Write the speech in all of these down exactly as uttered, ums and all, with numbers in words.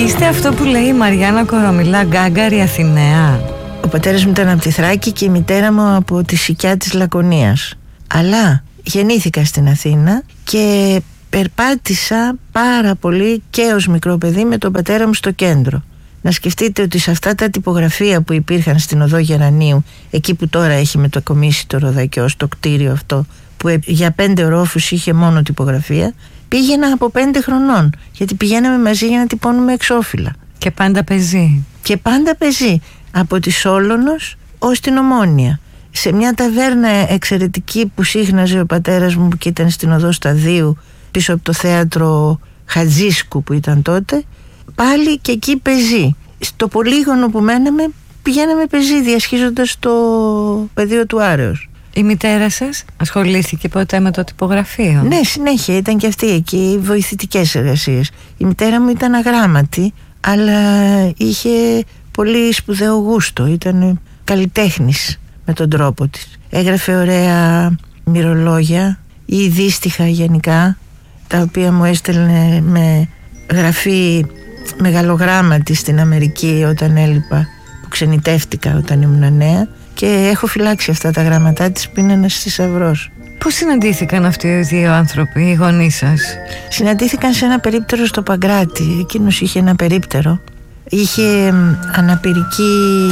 Είστε αυτό που λέει η Μαριάννα Κορομιλά, γκάγκαρη Αθηναία? Ο πατέρας μου ήταν από τη Θράκη και η μητέρα μου από τη Σικιά της Λακωνίας. Αλλά γεννήθηκα στην Αθήνα και περπάτησα πάρα πολύ και ως μικρό παιδί με τον πατέρα μου στο κέντρο. Να σκεφτείτε ότι σε αυτά τα τυπογραφεία που υπήρχαν στην οδό Γερανίου, εκεί που τώρα έχει μετακομίσει το Ροδακιό, στο κτίριο αυτό που για πέντε ορόφους είχε μόνο τυπογραφία, πήγαινα από πέντε χρονών, γιατί πηγαίναμε μαζί για να τυπώνουμε εξώφυλλα. Και πάντα πεζή. Και πάντα πεζή. Από τη Σόλωνος ως την Ομόνια. Σε μια ταβέρνα εξαιρετική που σύχναζε ο πατέρας μου και ήταν στην οδό Σταδίου, πίσω από το θέατρο Χατζίσκου που ήταν τότε, πάλι και εκεί πεζή. Στο πολύγωνο που μέναμε πηγαίναμε πεζή, διασχίζοντας το πεδίο του Άρεως. Η μητέρα σας ασχολήθηκε ποτέ με το τυπογραφείο? Ναι, συνέχεια ήταν και αυτή εκεί, βοηθητικές εργασίες. Η μητέρα μου ήταν αγράμματη, αλλά είχε πολύ σπουδαίο γούστο, ήταν καλλιτέχνης με τον τρόπο της. Έγραφε ωραία μυρολόγια ή δύστιχα γενικά, τα οποία μου έστελνε με γραφή μεγαλογράμματη στην Αμερική όταν έλειπα, που ξενιτεύτηκα όταν ήμουν νέα, και έχω φυλάξει αυτά τα γράμματά της που είναι ένας θησαυρός. Πώς συναντήθηκαν αυτοί οι δύο άνθρωποι, οι γονείς σας? Συναντήθηκαν σε ένα περίπτερο στο Παγκράτη. Εκείνος είχε ένα περίπτερο, είχε αναπηρική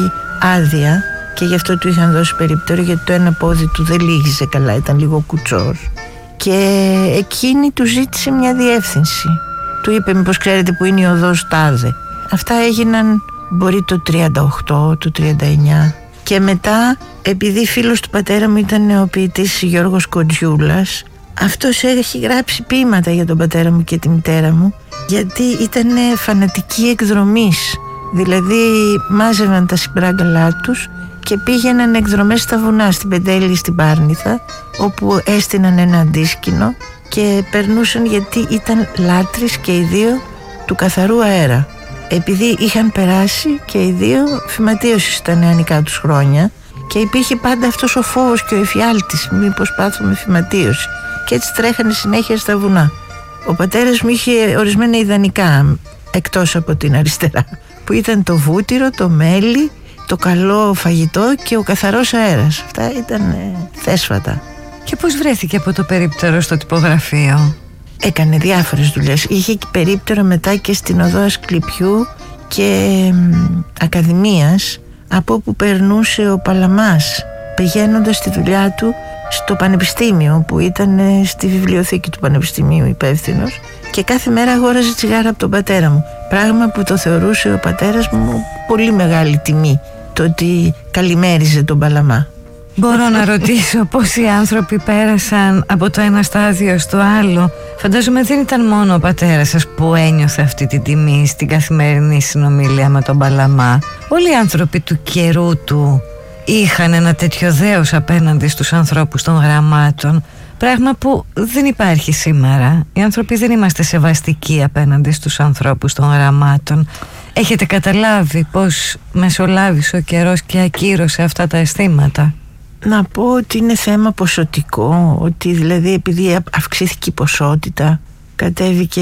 άδεια και γι' αυτό του είχαν δώσει περίπτερο, γιατί το ένα πόδι του δεν λύγιζε καλά, ήταν λίγο κουτσός. Και εκείνη του ζήτησε μια διεύθυνση. Του είπε μήπως ξέρετε που είναι η οδός τάδε. Αυτά έγιναν μπορεί το τριάντα οκτώ, το τριάντα εννιά. Και μετά, επειδή φίλος του πατέρα μου ήταν ο ποιητής Γιώργος Κοντζιούλας, αυτός έχει γράψει ποίηματα για τον πατέρα μου και τη μητέρα μου, γιατί ήταν φανατικοί εκδρομής. Δηλαδή μάζευαν τα συμπράγκαλά τους και πήγαιναν εκδρομές στα βουνά, στην Πεντέλη, στην Πάρνηθα, όπου έστειναν ένα αντίσκηνο και περνούσαν, γιατί ήταν λάτρεις και οι δύο του καθαρού αέρα. Επειδή είχαν περάσει και οι δύο φυματίωση στα νεανικά τους χρόνια και υπήρχε πάντα αυτός ο φόβος και ο εφιάλτης, μήπως πάθουμε φυματίωση, και έτσι τρέχανε συνέχεια στα βουνά. Ο πατέρας μου είχε ορισμένα ιδανικά εκτός από την αριστερά, που ήταν το βούτυρο, το μέλι, το καλό φαγητό και ο καθαρός αέρας. Αυτά ήταν ε, θέσφατα. Και πώς βρέθηκε από το περίπτερο στο τυπογραφείο? Έκανε διάφορες δουλειές. Είχε περίπτερο μετά και στην οδό Ασκληπιού και μ, Ακαδημίας, από όπου περνούσε ο Παλαμάς πηγαίνοντας στη δουλειά του στο πανεπιστήμιο, που ήταν στη βιβλιοθήκη του πανεπιστημίου υπεύθυνος, και κάθε μέρα αγόραζε τσιγάρα από τον πατέρα μου, πράγμα που το θεωρούσε ο πατέρας μου πολύ μεγάλη τιμή, το ότι καλημέριζε τον Παλαμά. Μπορώ να ρωτήσω πώς οι άνθρωποι πέρασαν από το ένα στάδιο στο άλλο? Φαντάζομαι δεν ήταν μόνο ο πατέρας σας που ένιωθε αυτή την τιμή στην καθημερινή συνομιλία με τον Παλαμά. Όλοι οι άνθρωποι του καιρού του είχαν ένα τέτοιο δέος απέναντι στους ανθρώπους των γραμμάτων, πράγμα που δεν υπάρχει σήμερα. Οι άνθρωποι δεν είμαστε σεβαστικοί απέναντι στους ανθρώπους των γραμμάτων. Έχετε καταλάβει πώς μεσολάβησε ο καιρός και ακύρωσε αυτά τα αισθήματα? Να πω ότι είναι θέμα ποσοτικό, ότι δηλαδή επειδή αυξήθηκε η ποσότητα κατέβηκε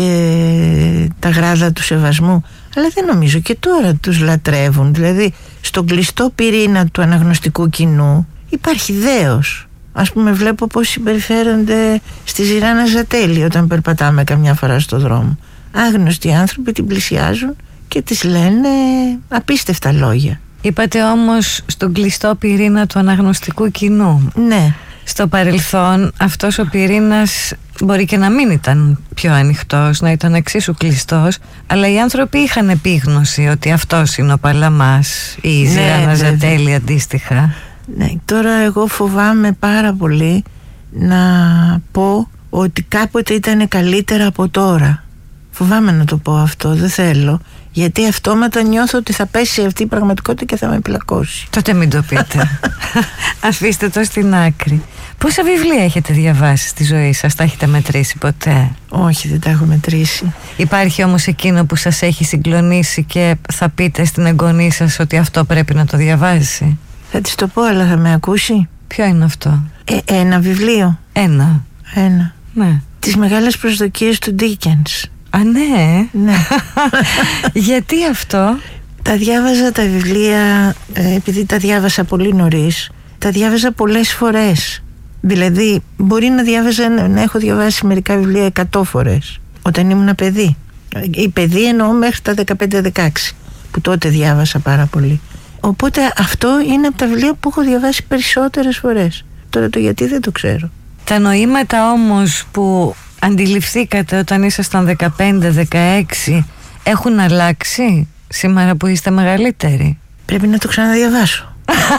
τα γράδα του σεβασμού, αλλά δεν νομίζω, και τώρα τους λατρεύουν. Δηλαδή στον κλειστό πυρήνα του αναγνωστικού κοινού υπάρχει δέος. Ας πούμε, βλέπω πώς συμπεριφέρονται στη Ζηράνα Ζατέλη όταν περπατάμε καμιά φορά στο δρόμο. Άγνωστοι άνθρωποι την πλησιάζουν και της λένε απίστευτα λόγια. Είπατε όμως στον κλειστό πυρήνα του αναγνωστικού κοινού. Ναι. Στο παρελθόν αυτός ο πυρήνας μπορεί και να μην ήταν πιο ανοιχτός, να ήταν εξίσου κλειστός, αλλά οι άνθρωποι είχαν επίγνωση ότι αυτός είναι ο Παλαμάς ή η Ζηράνα ναι, Ζατέλη αντίστοιχα. Ναι, τώρα εγώ φοβάμαι πάρα πολύ να πω ότι κάποτε ήταν καλύτερα από τώρα. Φοβάμαι να το πω αυτό, δεν θέλω, γιατί αυτόματα νιώθω ότι θα πέσει αυτή η πραγματικότητα και θα με πλακώσει. Τότε μην το πείτε. Αφήστε το στην άκρη. Πόσα βιβλία έχετε διαβάσει στη ζωή σας? Τα έχετε μετρήσει ποτέ? Όχι, δεν τα έχω μετρήσει. Υπάρχει όμως εκείνο που σας έχει συγκλονίσει και θα πείτε στην εγγονή σας ότι αυτό πρέπει να το διαβάσει? Θα της το πω, αλλά θα με ακούσει. Ποιο είναι αυτό? Ε, ένα βιβλίο. Ένα. Ένα. Ναι. Τις μεγάλες προσδοκίες του Ντίκενς. Α, ναι. Ναι. Γιατί αυτό? Τα διάβαζα τα βιβλία, επειδή τα διάβασα πολύ νωρίς, τα διάβαζα πολλές φορές. Δηλαδή μπορεί να διάβαζα, να έχω διαβάσει μερικά βιβλία εκατό φορές όταν ήμουν παιδί. Η παιδί εννοώ μέχρι τα δεκαπέντε δεκαέξι, που τότε διάβασα πάρα πολύ. Οπότε αυτό είναι από τα βιβλία που έχω διαβάσει περισσότερες φορές. Τώρα το γιατί δεν το ξέρω. Τα νοήματα όμως που αντιληφθήκατε όταν ήσασταν δεκαπέντε δεκαέξι έχουν αλλάξει σήμερα που είστε μεγαλύτεροι? Πρέπει να το ξαναδιαβάσω.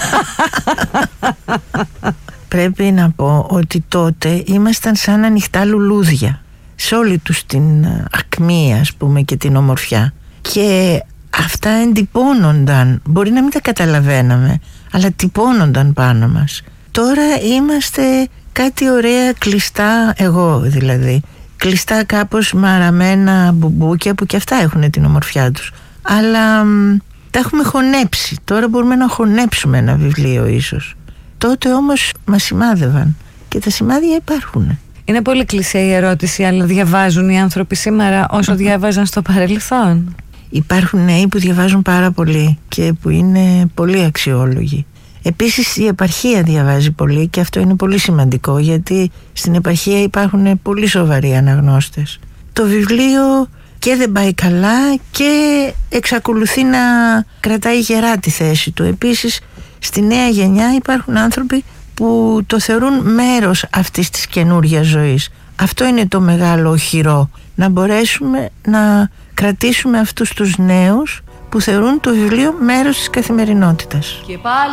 Πρέπει να πω ότι τότε ήμασταν σαν ανοιχτά λουλούδια σε όλη τους την ακμή, ας πούμε, και την ομορφιά, και αυτά εντυπώνονταν. Μπορεί να μην τα καταλαβαίναμε, αλλά τυπώνονταν πάνω μας. Τώρα είμαστε κάτι ωραία κλειστά, εγώ δηλαδή, κλειστά κάπως μαραμένα μπουμπούκια που και αυτά έχουν την ομορφιά τους, αλλά μ, τα έχουμε χωνέψει. Τώρα μπορούμε να χωνέψουμε ένα βιβλίο ίσως. Τότε όμως μας σημάδευαν και τα σημάδια υπάρχουν. Είναι πολύ κλισέ η ερώτηση, αλλά διαβάζουν οι άνθρωποι σήμερα όσο διάβαζαν στο παρελθόν? Υπάρχουν νέοι που διαβάζουν πάρα πολύ και που είναι πολύ αξιόλογοι. Επίσης η επαρχία διαβάζει πολύ και αυτό είναι πολύ σημαντικό, γιατί στην επαρχία υπάρχουν πολύ σοβαροί αναγνώστες. Το βιβλίο και δεν πάει καλά και εξακολουθεί να κρατάει γερά τη θέση του. Επίσης στη νέα γενιά υπάρχουν άνθρωποι που το θεωρούν μέρος αυτής της καινούργιας ζωής. Αυτό είναι το μεγάλο οχυρό, να μπορέσουμε να κρατήσουμε αυτούς τους νέους που θεωρούν το βιβλίο μέρος της καθημερινότητας. Και πάλι